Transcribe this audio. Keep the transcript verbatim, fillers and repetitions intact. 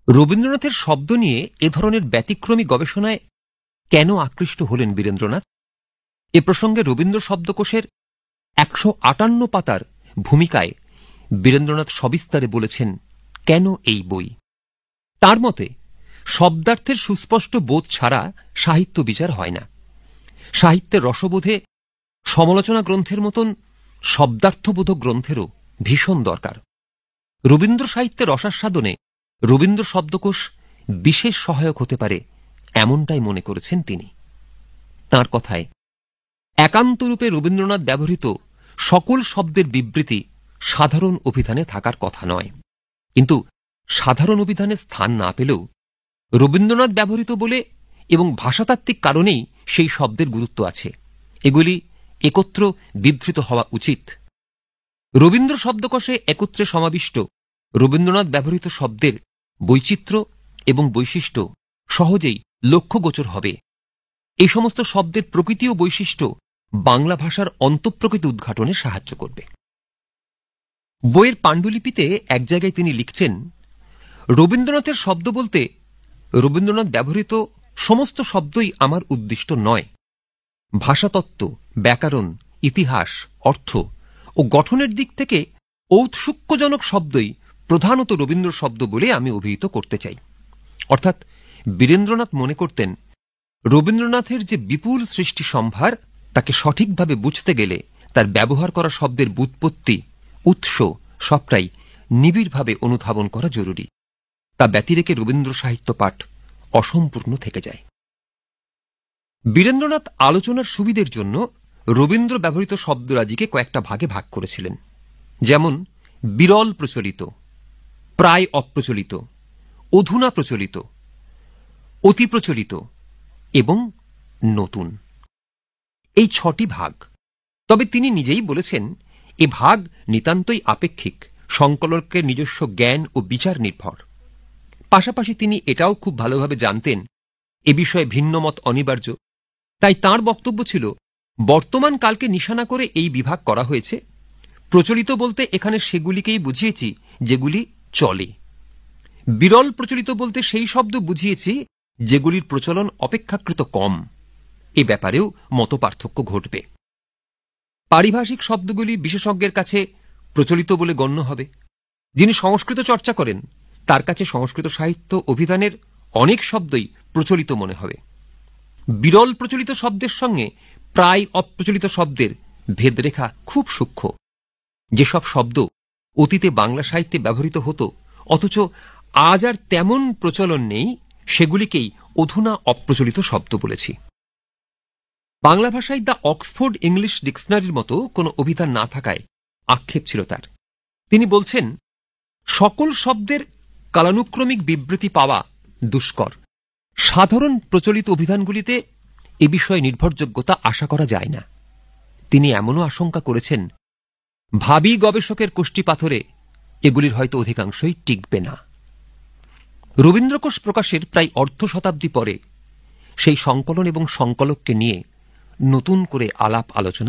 রবীন্দ্রনাথের শব্দ নিয়ে এ ধরনের ব্যতিক্রমী গবেষণায় কেন আকৃষ্ট হলেন বীরেন্দ্রনাথ? এ প্রসঙ্গে রবীন্দ্র শব্দকোষের একশো আটান্ন পাতার ভূমিকায় বীরেন্দ্রনাথ সবিস্তারে বলেছেন কেন এই বই। তার মতে শব্দার্থের সুস্পষ্ট বোধ ছাড়া সাহিত্য বিচার হয় না। সাহিত্যের রসবোধে সমালোচনা গ্রন্থের মতন শব্দার্থবোধক গ্রন্থেরও ভীষণ দরকার। রবীন্দ্র সাহিত্যের রসাস্বাদনে রবীন্দ্র শব্দকোষ বিশেষ সহায়ক হতে পারে, এমনটাই মনে করেছেন তিনি। তাঁর কথায়, একান্তরূপে রবীন্দ্রনাথ ব্যবহৃত সকল শব্দের বিবৃতি সাধারণ অভিধানে থাকার কথা নয়, কিন্তু সাধারণ অভিধানে স্থান না পেলেও রবীন্দ্রনাথ ব্যবহৃত বলে এবং ভাষাতাত্ত্বিক কারণেই সেই শব্দের গুরুত্ব আছে, এগুলি একত্র বিধৃত হওয়া উচিত। রবীন্দ্র শব্দকোষে একত্রে সমাবিষ্ট রবীন্দ্রনাথ ব্যবহৃত শব্দের বৈচিত্র্য এবং বৈশিষ্ট্য সহজেই লক্ষ্যগোচর হবে। এই সমস্ত শব্দের প্রকৃতি ও বৈশিষ্ট্য বাংলা ভাষার অন্তঃপ্রকৃতি উদ্ঘাটনে সাহায্য করবে। বইয়ের পাণ্ডুলিপিতে এক জায়গায় তিনি লিখছেন, রবীন্দ্রনাথের শব্দ বলতে রবীন্দ্রনাথ ব্যবহৃত সমস্ত শব্দই আমার উদ্দিষ্ট নয়। ভাষাতত্ত্ব, ব্যাকরণ, ইতিহাস, অর্থ ও গঠনের দিক থেকে ঔৎসুক্যজনক শব্দই প্রধানত রবীন্দ্র শব্দ বলে আমি অভিহিত করতে চাই। অর্থাৎ বীরেন্দ্রনাথ মনে করতেন, রবীন্দ্রনাথের যে বিপুল সৃষ্টি সম্ভার, তাকে সঠিকভাবে বুঝতে গেলে তার ব্যবহার করা শব্দের ব্যুৎপত্তি, উৎস সবটাই নিবিড়ভাবে অনুধাবন করা জরুরি। তা ব্যতিরেকে রবীন্দ্র সাহিত্য পাঠ অসম্পূর্ণ থেকে যায়। বীরেন্দ্রনাথ আলোচনার সুবিধের জন্য রবীন্দ্র ব্যবহৃত শব্দরাজিকে কয়েকটা ভাগে ভাগ করেছিলেন, যেমন বিরল প্রচলিত, প্রায় অপ্রচলিত, অধুনা প্রচলিত, অতি প্রচলিত এবং নতুন। এই ছটি ভাগ। তবে তিনি নিজেই বলেছেন, এ ভাগ নিতান্তই আপেক্ষিক, সংকলকের নিজস্ব জ্ঞান ও বিচার নির্ভর। পাশাপাশি তিনি এটাও খুব ভালোভাবে জানতেন এ বিষয়ে ভিন্নমত অনিবার্য। তাই তাঁর বক্তব্য ছিল, বর্তমান কালকে নিশানা করে এই বিভাগ করা হয়েছে। প্রচলিত বলতে এখানে সেগুলিকেই বুঝিয়েছি যেগুলি চলে। বিরল প্রচলিত বলতে সেই শব্দ বুঝিয়েছি যেগুলির প্রচলন অপেক্ষাকৃত কম। এ ব্যাপারেও মতপার্থক্য ঘটবে। পারিভাষিক শব্দগুলি বিশেষজ্ঞের কাছে প্রচলিত বলে গণ্য হবে। যিনি সংস্কৃত চর্চা করেন তার কাছে সংস্কৃত সাহিত্য অভিধানের অনেক শব্দই প্রচলিত মনে হবে। বিরল প্রচলিত শব্দের সঙ্গে প্রায় অপ্রচলিত শব্দের ভেদরেখা খুব সূক্ষ্ম। যেসব শব্দ অতীতে বাংলা সাহিত্যে ব্যবহৃত হতো অথচ আজ আর তেমন প্রচলন নেই, সেগুলিকেই অধুনা অপ্রচলিত শব্দ বলেছি। বাংলা ভাষায় দ্য অক্সফোর্ড ইংলিশ ডিকশনারির মতো কোনো অভিধান না থাকায় আক্ষেপ ছিল তার। তিনি বলছেন, সকল শব্দের কালানুক্রমিক বিবৃতি পাওয়া দুষ্কর। সাধারণ প্রচলিত অভিধানগুলিতে এ বিষয়ে নির্ভরযোগ্যতা আশা করা যায় না। তিনি এমনও আশঙ্কা করেছেন, ভাবী গবেষকের কোষ্ঠী পাথরে এগুলির হয়তো অধিকাংশই টিকবে না। রবীন্দ্রকোষ প্রকাশের প্রায় অর্ধ শতাব্দী পরে সেই সংকলন এবং সংকলককে নিয়ে নতুন করে আলাপ আলোচনা